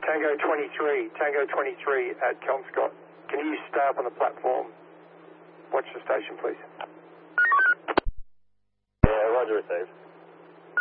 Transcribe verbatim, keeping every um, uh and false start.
Tango twenty-three, Tango twenty-three at Kelmscott. Can you stay up on the platform? Watch the station, please. Yeah, roger, received.